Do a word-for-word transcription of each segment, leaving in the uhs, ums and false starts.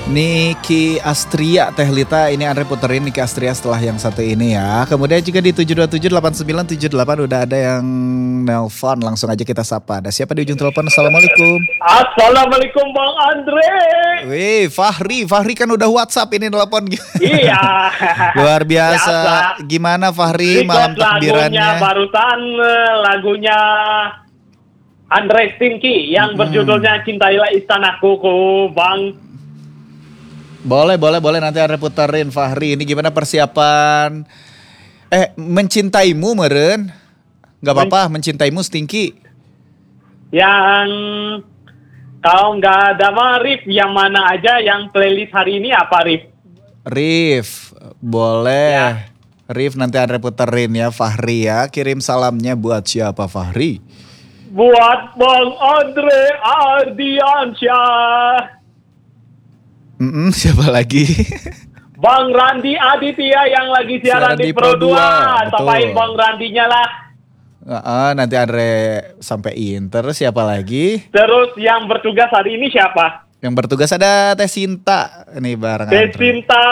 Niki Astria Teh Lita, ini Andre puterin Niki Astria setelah yang satu ini ya. Kemudian juga di tujuh dua tujuh delapan sembilan tujuh delapan udah ada yang nelpon, langsung aja kita sapa. Ada siapa di ujung telepon? Assalamualaikum. Assalamualaikum Bang Andre. Wih, Fahri, Fahri kan udah WhatsApp ini nelpon. Iya. Luar biasa. Biasa. Gimana Fahri malam takbirannya? Lagunya barusan lagunya Andre Stinky yang hmm. berjudulnya Cintailah Istanaku ku Bang. Boleh, boleh, boleh nanti Andre puterin Fahri. Ini gimana persiapan? Eh, mencintaimu meren? Gak apa-apa, Men- mencintaimu Stinky. Yang kalau nggak ada mah Rif, yang mana aja yang playlist hari ini apa Rif? Rif, boleh. Ya. Rif nanti Andre puterin ya Fahri ya. Kirim salamnya buat siapa Fahri? Buat Bang Andre Ardiansyah. Mm-mm, siapa lagi? Bang Randi Aditya yang lagi siaran, siaran di, di Pro dua. Sampain Bang Randinya lah. Uh, nanti Andre sampein. Terus siapa lagi? Terus yang bertugas hari ini siapa? Yang bertugas ada Teh Sinta. Ini bareng Teh Sinta.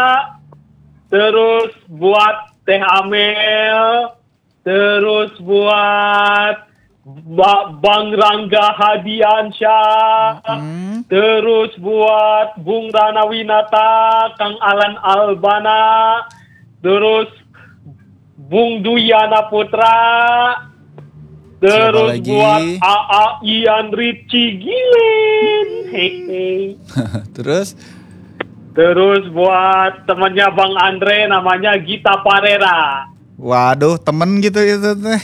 Terus buat Teh Amel. Terus buat Ba- Bang Rangga Hadiansyah, hmm. terus buat Bung Rana Winata, Kang Alan Albana, terus Bung Duyana Putra, terus buat A A Ian Ritchie Gilin, hehe. Terus? Terus buat temannya Bang Andre namanya Gita Parera. Waduh, temen gitu itu teh.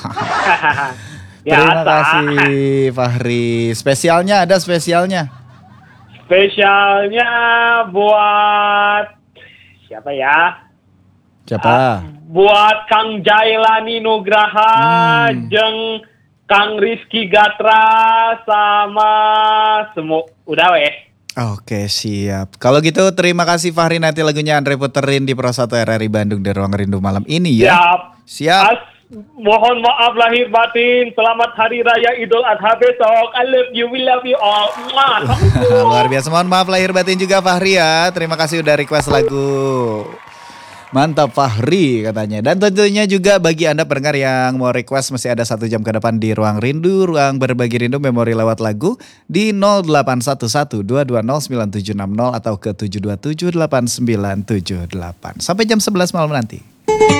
Terima kasih Fahri. Spesialnya ada spesialnya? Spesialnya buat siapa ya? Siapa? Uh, buat Kang Jailani Nugraha, hmm. Jeng Kang Rizky Gatra sama semua udah weh. Oke siap. Kalau gitu terima kasih Fahri, nanti lagunya Andre puterin di Pro satu R R I Bandung dari Ruang Rindu malam ini ya. Siap. Siap. As- Mohon maaf lahir batin. Selamat Hari Raya Idul Adha besok. I love you, we love you all. Luar biasa. Mohon maaf lahir batin juga Fahri ya. Terima kasih udah request lagu. Mantap Fahri katanya. Dan tentunya juga bagi Anda pendengar yang mau request masih ada satu jam ke depan di Ruang Rindu. Ruang berbagi rindu memori lewat lagu di nol delapan satu satu dua dua nol sembilan tujuh enam nol atau ke tujuh dua tujuh delapan sembilan tujuh delapan. Sampai jam sebelas malam nanti.